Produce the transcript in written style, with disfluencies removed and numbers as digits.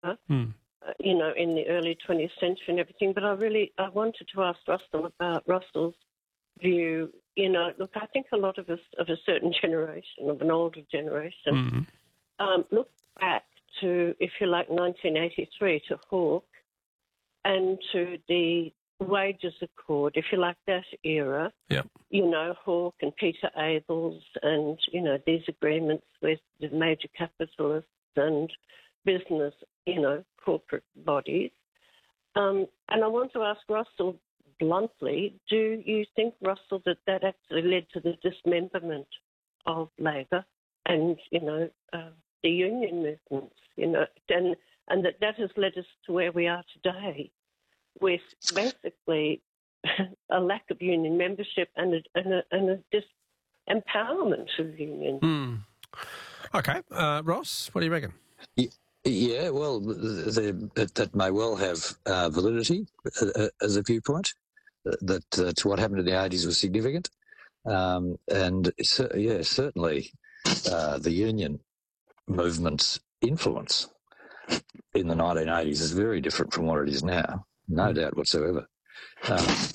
Mm. In the early 20th century and everything. But I wanted to ask Russell about Russell's view. Look, I think a lot of us of a certain generation, of an older generation, look back to, if you like, 1983, to Hawke and to the Wages Accord, if you like, that era. Yep. Hawke and Peter Abels and, these agreements with the major capitalists and business, corporate bodies. And I want to ask Russell bluntly, do you think, Russell, that actually led to the dismemberment of Labor and, the union movements, and that has led us to where we are today with basically a lack of union membership and a disempowerment of unions? Okay. Ross, what do you reckon? Yeah, well, that may well have validity as a viewpoint, that to what happened in the 80s was significant. Certainly the union movement's influence in the 1980s is very different from what it is now, no doubt whatsoever.